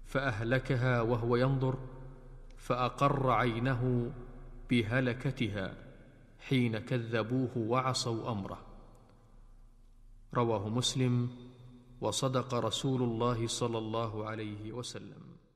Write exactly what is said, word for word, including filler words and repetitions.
فأهلكها وهو ينظر، فأقر عينه بهلكتها حين كذبوه وعصوا أمره. رواه مسلم. وصدق رسول الله صلى الله عليه وسلم.